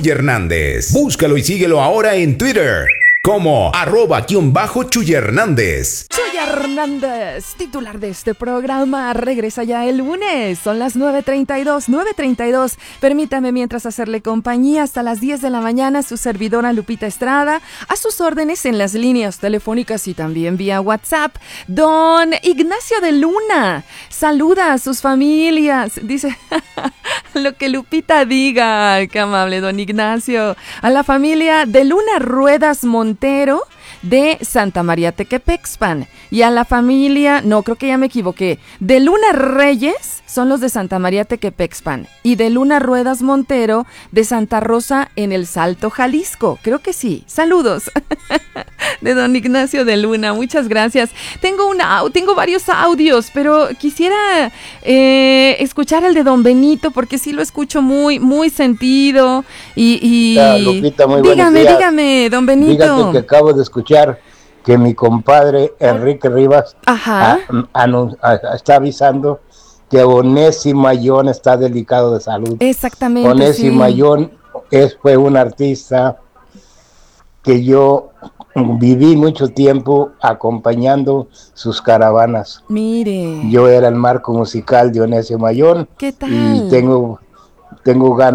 Chuy Hernández. Búscalo y síguelo ahora en Twitter como @Chuy Hernández. Chuy Hernández, titular de este programa, regresa ya el lunes. Son las 9:32. Permítame mientras hacerle compañía hasta las 10 de la mañana. Su servidora Lupita Estrada, a sus órdenes en las líneas telefónicas y también vía WhatsApp. Don Ignacio de Luna saluda a sus familias. Dice lo que Lupita diga. Ay, qué amable, don Ignacio. A la familia de Luna Ruedas Montero de Santa María Tequepexpan, y a la familia, no, creo que ya me equivoqué, de Luna Reyes son los de Santa María Tequepexpan, y de Luna Ruedas Montero de Santa Rosa en el Salto, Jalisco. Creo que sí. Saludos de don Ignacio de Luna, muchas gracias. Tengo varios audios, pero quisiera escuchar el de don Benito, porque sí lo escucho muy, muy sentido. Lupita, muy buenos días. Dígame, don Benito. Fíjate que acabo de escuchar que mi compadre Enrique Rivas está avisando que Onésio Mayón está delicado de salud. Exactamente. Onésio Mayón fue un artista que yo viví mucho tiempo acompañando sus caravanas. Mire. Yo era el marco musical de Onésio Mayón. ¿Qué tal? Y tengo ganas